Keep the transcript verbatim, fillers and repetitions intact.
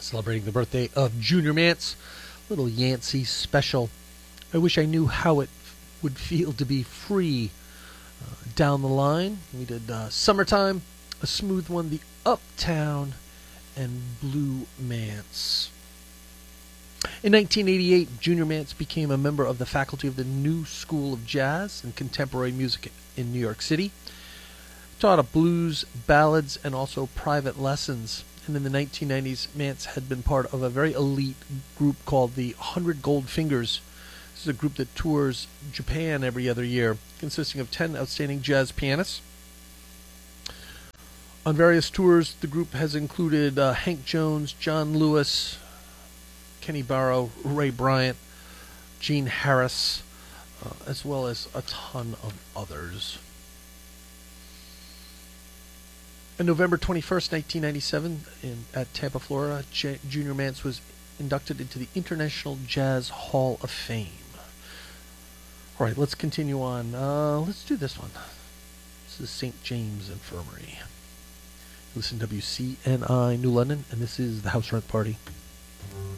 celebrating the birthday of Junior Mance. Little Yancey special. I wish I knew how it would feel to be free. Uh, down the line, we did uh, Summertime, a smooth one, the Uptown, and Blue Mance. In nineteen eighty-eight, Junior Mance became a member of the faculty of the New School of Jazz and Contemporary Music in New York City. Taught a blues, ballads, and also private lessons. And in the nineteen nineties, Mance had been part of a very elite group called the Hundred Gold Fingers. This is a group that tours Japan every other year, consisting of ten outstanding jazz pianists. On various tours, the group has included uh, Hank Jones, John Lewis, Kenny Barrow, Ray Bryant, Gene Harris, uh, as well as a ton of others. On November twenty-first, nineteen ninety-seven, in, at Tampa, Florida, J- Junior Mance was inducted into the International Jazz Hall of Fame. All right, let's continue on. Uh, let's do this one. This is Saint James Infirmary. Listen to W C N I New London, and this is the House Rent Party.